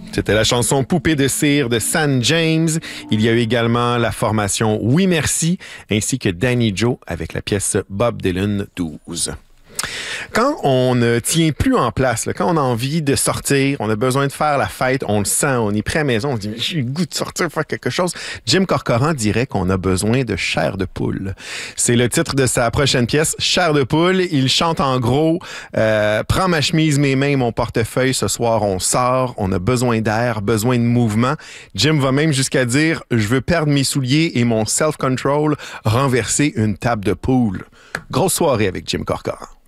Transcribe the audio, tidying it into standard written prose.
C'était la chanson Poupée de cire de San James. Il y a eu également la formation Oui Merci, ainsi que Danny Joe avec la pièce Bob Dylan 12. Quand on ne tient plus en place, là, quand on a envie de sortir, on a besoin de faire la fête, on le sent, on est prêt à la maison, on se dit « j'ai le goût de sortir, faire quelque chose », Jim Corcoran dirait qu'on a besoin de chair de poule. C'est le titre de sa prochaine pièce, Chair de poule. Il chante en gros « Prends ma chemise, mes mains, mon portefeuille, ce soir on sort, on a besoin d'air, besoin de mouvement ». Jim va même jusqu'à dire « Je veux perdre mes souliers et mon self-control, renverser une table de poule ». Grosse soirée avec Jim Corcoran.